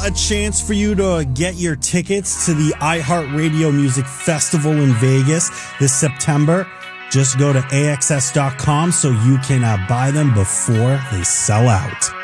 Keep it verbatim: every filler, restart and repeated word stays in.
a chance for you to get your tickets to the iHeartRadio Music Festival in Vegas this September. Just go to A X S dot com so you can uh, buy them before they sell out.